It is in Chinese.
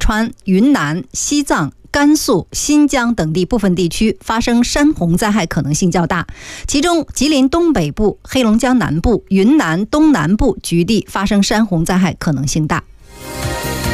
川、云南、西藏、甘肃、新疆等地部分地区发生山洪灾害可能性较大，其中吉林东北部、黑龙江南部、云南东南部局地发生山洪灾害可能性大。